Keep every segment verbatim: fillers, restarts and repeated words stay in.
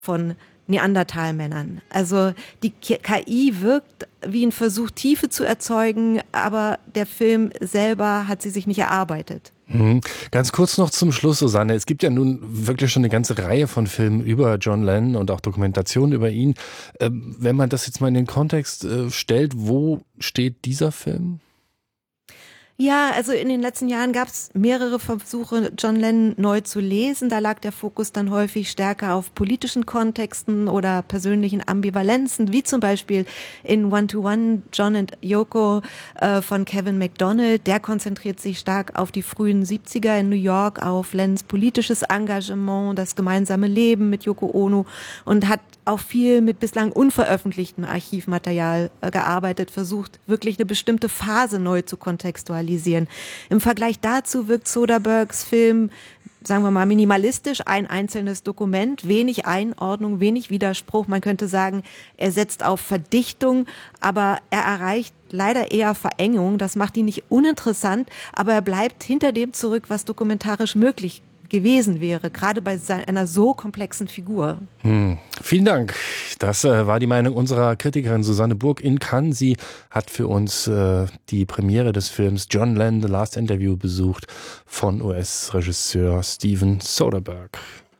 von Neandertalmännern. Also die K I wirkt wie ein Versuch, Tiefe zu erzeugen, aber der Film selber hat sie sich nicht erarbeitet. Mhm. Ganz kurz noch zum Schluss, Susanne. Es gibt ja nun wirklich schon eine ganze Reihe von Filmen über John Lennon und auch Dokumentationen über ihn. Ähm, wenn man das jetzt mal in den Kontext äh, stellt, wo steht dieser Film? Ja, also in den letzten Jahren gab es mehrere Versuche, John Lennon neu zu lesen. Da lag der Fokus dann häufig stärker auf politischen Kontexten oder persönlichen Ambivalenzen, wie zum Beispiel in One-to-One John and Yoko äh, von Kevin MacDonald. Der konzentriert sich stark auf die frühen siebziger in New York, auf Lennons politisches Engagement, das gemeinsame Leben mit Yoko Ono und hat auch viel mit bislang unveröffentlichtem Archivmaterial äh, gearbeitet, versucht wirklich eine bestimmte Phase neu zu kontextualisieren. Im Vergleich dazu wirkt Soderberghs Film, sagen wir mal, minimalistisch, ein einzelnes Dokument, wenig Einordnung, wenig Widerspruch. Man könnte sagen, er setzt auf Verdichtung, aber er erreicht leider eher Verengung. Das macht ihn nicht uninteressant, aber er bleibt hinter dem zurück, was dokumentarisch möglich gewesen wäre, gerade bei einer so komplexen Figur. Hm. Vielen Dank. Das äh, war die Meinung unserer Kritikerin Susanne Burg in Cannes. Sie hat für uns äh, die Premiere des Films John Lennon, The Last Interview besucht von U S-Regisseur Steven Soderbergh.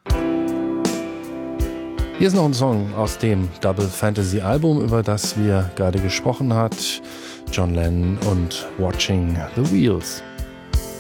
Hier ist noch ein Song aus dem Double Fantasy Album, über das wir gerade gesprochen haben. John Lennon und Watching the Wheels.